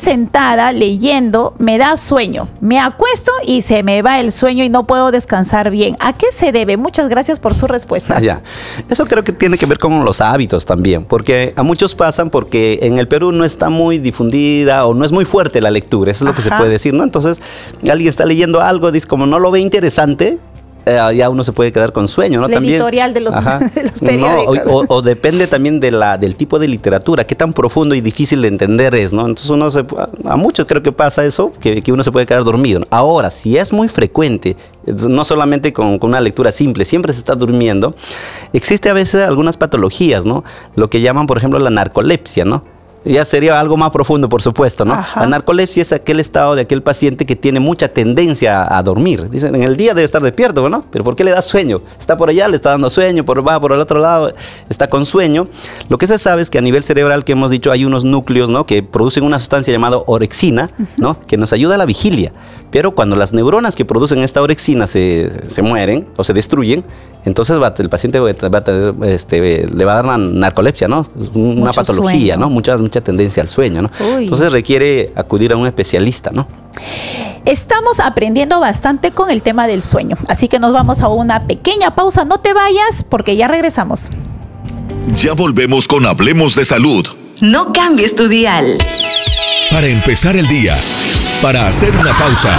sentada leyendo, me da sueño. Me acuesto y se me va el sueño y no puedo descansar bien. ¿A qué se debe? Muchas gracias por su respuesta. Ya. Eso creo que tiene que ver con los hábitos también, porque a muchos pasan porque en el Perú no está muy difundida o no es muy fuerte la lectura, eso es lo que se puede decir, ¿no? Entonces, alguien está leyendo algo, dice, como no lo ve interesante, ya uno se puede quedar con sueño, ¿no? La también, editorial de los periódicos. No, o depende también del tipo de literatura, qué tan profundo y difícil de entender es, ¿no? Entonces a muchos creo que pasa eso, que uno se puede quedar dormido. Ahora, si es muy frecuente, no solamente con una lectura simple, siempre se está durmiendo, existe a veces algunas patologías, ¿no? Lo que llaman, por ejemplo, la narcolepsia, ¿no? Ya sería algo más profundo, por supuesto, ¿no? Ajá. La narcolepsia es aquel estado de aquel paciente que tiene mucha tendencia a dormir. Dicen, en el día debe estar despierto, ¿no? Pero ¿por qué le da sueño? Está por allá, le está dando sueño, va por el otro lado, está con sueño. Lo que se sabe es que a nivel cerebral, que hemos dicho, hay unos núcleos, ¿no? Que producen una sustancia llamada orexina, ¿no? Que nos ayuda a la vigilia. Pero cuando las neuronas que producen esta orexina se mueren o se destruyen, entonces el paciente va a tener, le va a dar una narcolepsia, ¿no? Una mucho patología, sueño, ¿no? Mucha tendencia al sueño, ¿no? Uy. Entonces requiere acudir a un especialista, ¿no? Estamos aprendiendo bastante con el tema del sueño, así que nos vamos a una pequeña pausa. No te vayas porque ya regresamos. Ya volvemos con Hablemos de Salud. No cambies tu dial. Para empezar el día, para hacer una pausa,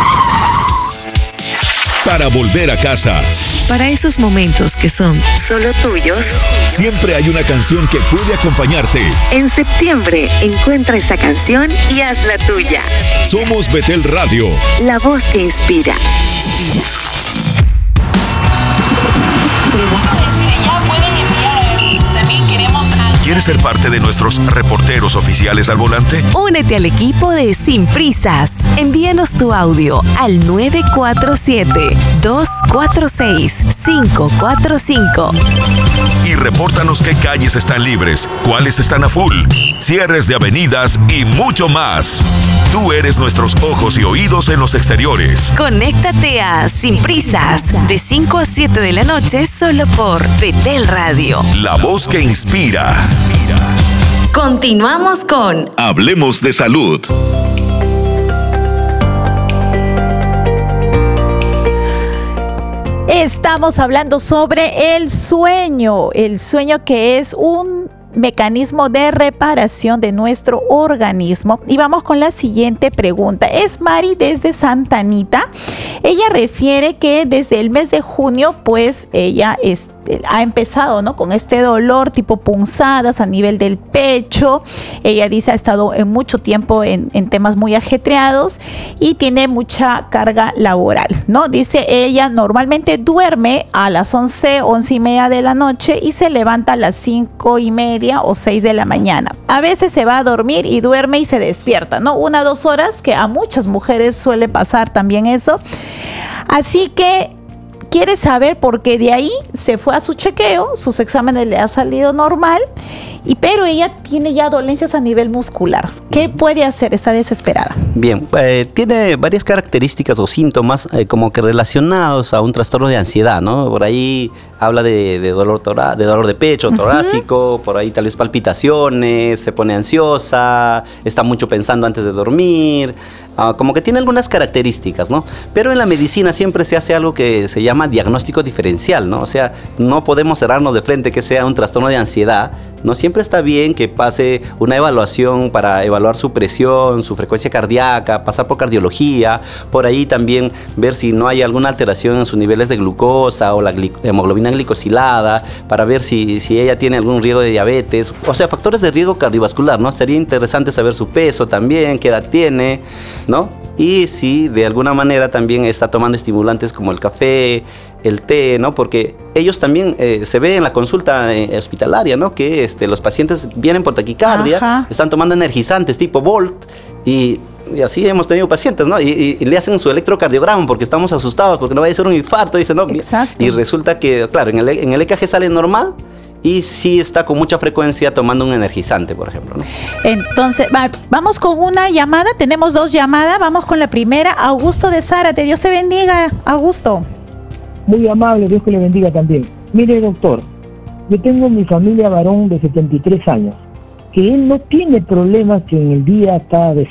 para volver a casa. Para esos momentos que son solo tuyos, siempre hay una canción que puede acompañarte. En septiembre, encuentra esa canción y hazla tuya. Somos Betel Radio, la voz que inspira. ¿Quieres ser parte de nuestros reporteros oficiales al volante? Únete al equipo de Sin Prisas. Envíanos tu audio al 947-246-545. Y repórtanos qué calles están libres, cuáles están a full, cierres de avenidas y mucho más. Tú eres nuestros ojos y oídos en los exteriores. Conéctate a Sin Prisas de 5 a 7 de la noche solo por Betel Radio. La voz que inspira. Continuamos con Hablemos de Salud. Estamos hablando sobre el sueño que es un mecanismo de reparación de nuestro organismo. Y vamos con la siguiente pregunta. Es Mari desde Santa Anita. Ella refiere que desde el mes de junio, pues ella ha empezado, ¿no? Con este dolor tipo punzadas a nivel del pecho. Ella dice ha estado en mucho tiempo en temas muy ajetreados y tiene mucha carga laboral, ¿no? Dice ella normalmente duerme a las 11:30 de la noche y se levanta a las 5:30 o 6 de la mañana. A veces se va a dormir y duerme y se despierta, ¿no? 1 o 2 horas, que a muchas mujeres suele pasar también eso. Así que quiere saber por qué de ahí se fue a su chequeo, sus exámenes le ha salido normal, pero ella tiene ya dolencias a nivel muscular. ¿Qué puede hacer? Está desesperada. Bien, tiene varias características o síntomas como que relacionados a un trastorno de ansiedad, ¿no? Por ahí habla de dolor de pecho, torácico, por ahí tal vez palpitaciones, se pone ansiosa, está mucho pensando antes de dormir, como que tiene algunas características, ¿no? Pero en la medicina siempre se hace algo que se llama diagnóstico diferencial, ¿no? O sea, no podemos cerrarnos de frente que sea un trastorno de ansiedad, ¿no? Siempre está bien que pase una evaluación para evaluar su presión, su frecuencia cardíaca, pasar por cardiología, por ahí también ver si no hay alguna alteración en sus niveles de glucosa o la hemoglobina glicosilada, para ver si ella tiene algún riesgo de diabetes, o sea, factores de riesgo cardiovascular, ¿no? Sería interesante saber su peso también, qué edad tiene, ¿no? Y si de alguna manera también está tomando estimulantes como el café, el té, ¿no? Porque ellos también se ve en la consulta hospitalaria, ¿no? Que los pacientes vienen por taquicardia, están tomando energizantes tipo Volt y así hemos tenido pacientes, ¿no? Y le hacen su electrocardiograma porque estamos asustados porque no vaya a ser un infarto, dicen, ¿no? Exacto. Y resulta que, claro, en el EKG sale normal. Y sí está con mucha frecuencia tomando un energizante, por ejemplo, ¿no? Entonces, vamos con una llamada. Tenemos 2 llamadas. Vamos con la primera. Augusto de Zárate. Dios te bendiga, Augusto. Muy amable, Dios que le bendiga también. Mire, doctor, yo tengo en mi familia varón de 73 años, que él no tiene problemas, que en el día está